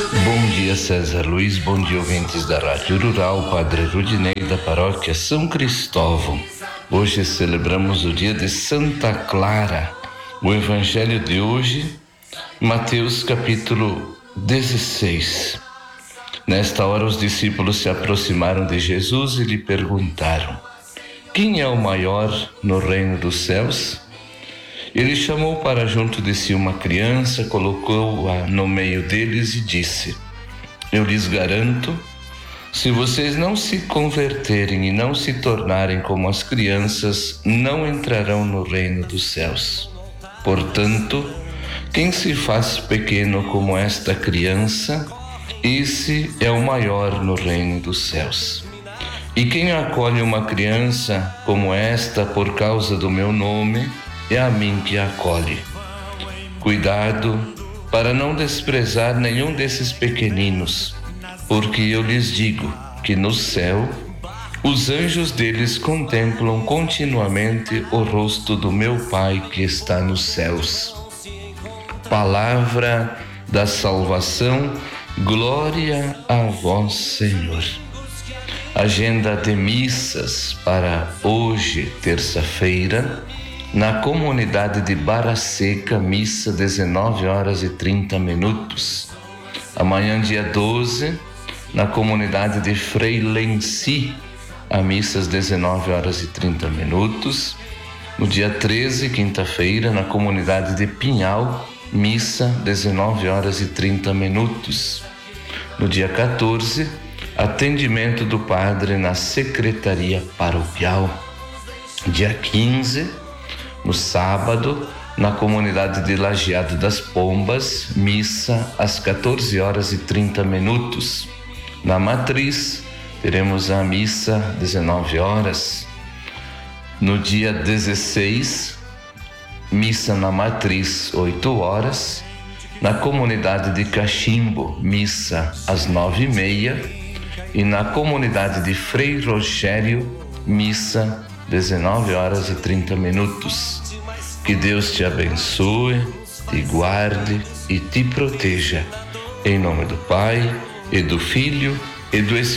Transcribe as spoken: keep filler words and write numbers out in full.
Bom dia, César Luiz, bom dia, ouvintes da Rádio Rural, Padre Rudinei da Paróquia São Cristóvão. Hoje celebramos o dia de Santa Clara. O Evangelho de hoje, Mateus capítulo dezesseis. Nesta hora os discípulos se aproximaram de Jesus e lhe perguntaram: quem é o maior no reino dos céus? Ele chamou para junto de si uma criança, colocou-a no meio deles e disse: eu lhes garanto, se vocês não se converterem e não se tornarem como as crianças, não entrarão no reino dos céus. Portanto, quem se faz pequeno como esta criança, esse é o maior no reino dos céus. E quem acolhe uma criança como esta por causa do meu nome, é a mim que acolhe. Cuidado para não desprezar nenhum desses pequeninos, porque eu lhes digo que no céu os anjos deles contemplam continuamente o rosto do meu Pai que está nos céus. Palavra da salvação, glória a vós, Senhor. Agenda de missas para hoje, terça-feira, na comunidade de Barra Seca, missa dezenove horas e trinta minutos. Amanhã, dia doze, na comunidade de Freilenci, a missa às dezenove horas e trinta minutos. No dia treze, quinta-feira, na comunidade de Pinhal, missa dezenove horas e trinta minutos. No dia quatorze, atendimento do padre na secretaria paroquial. Dia quinze, no sábado, na comunidade de Lajeado das Pombas, missa às quatorze horas e trinta minutos. Na Matriz, teremos a missa dezenove horas. No dia dezesseis, missa na Matriz, oito horas. Na comunidade de Cachimbo, missa às nove e meia. E na comunidade de Frei Rogério, missa dezenove horas e trinta minutos. Que Deus te abençoe, te guarde e te proteja. Em nome do Pai, e do Filho, e do Espírito